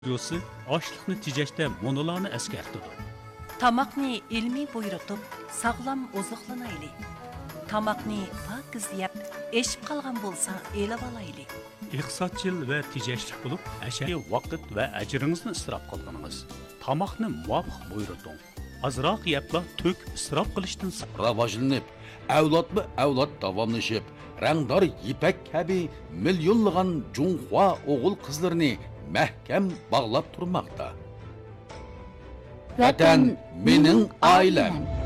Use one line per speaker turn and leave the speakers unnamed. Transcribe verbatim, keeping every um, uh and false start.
Videosi ochliqni tejashda monolarni eskartdi.
Tamoqni ilmiy buyurtib, sog'lom oziqlanayli. Tamoqni pokiz yeb, eshib qolgan bo'lsa, elib olayli.
Iqtisodchil va tejashlik bo'lib, ashariy vaqt va ajringizni isrof qilganingiz. Tamoqni muvofiq buyurting. Azroq yebla to'k isrof qilishdan
rivojlanib, avlodma avlod davomlashib, rangdor ipak kabi millionlagan Junhua o'g'il qizlarini mahkam bog'lab turmoqda. Vatan mening oilam.